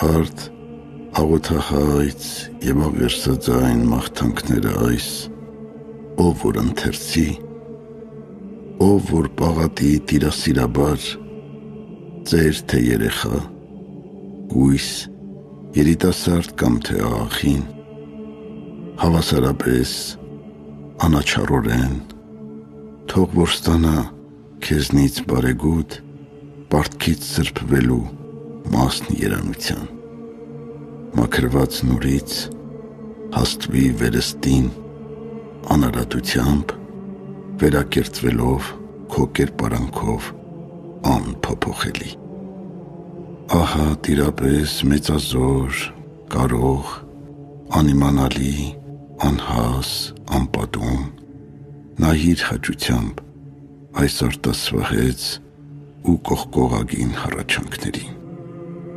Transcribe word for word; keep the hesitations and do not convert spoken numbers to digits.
Հարդ, աղոթահայց և աղերսաձայն մաղթանքները այս, ով որ ընթերցի, ով որ պաղատի տիրասիրաբար, ծեր թե երեխա, գույս, երիտասարդ կամ թե աղախին, հավասարապես, անաչառորեն, թող որ ստանա քեզնից բարեգութ, պարտքից սրբվելու մասն երանության, մաքրված նորից, հաստվի վերստին, անարատությամբ, վերակերտվելով քո կերպարանքով անփոփոխելի։ Ահա տիրապես մեծազոր, կարող, անիմանալի, անհաս, անպատում, նայիր հաճությամբ այս արտասվահեց ու կողկողագին հառաչանքներին։